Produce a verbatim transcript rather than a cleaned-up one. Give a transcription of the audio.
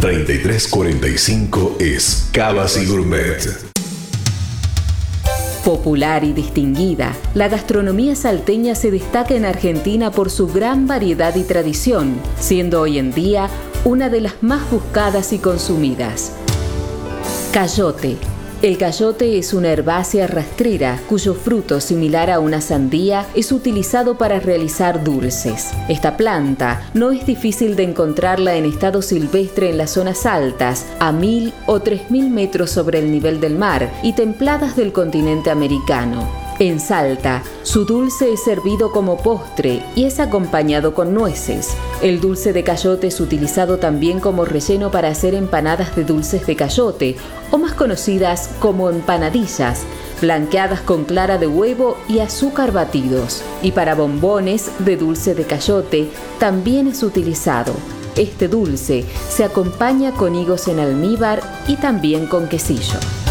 treinta y tres cuarenta y cinco es Cavas y Gourmet. Popular y distinguida, la gastronomía salteña se destaca en Argentina por su gran variedad y tradición, siendo hoy en día una de las más buscadas y consumidas. Cayote. El cayote es una herbácea rastrera cuyo fruto, similar a una sandía, es utilizado para realizar dulces. Esta planta no es difícil de encontrarla en estado silvestre en las zonas altas, a mil o tres mil metros sobre el nivel del mar y templadas del continente americano. En Salta, su dulce es servido como postre y es acompañado con nueces. El dulce de cayote es utilizado también como relleno para hacer empanadas de dulces de cayote, o más conocidas como empanadillas, blanqueadas con clara de huevo y azúcar batidos. Y para bombones de dulce de cayote también es utilizado. Este dulce se acompaña con higos en almíbar y también con quesillo.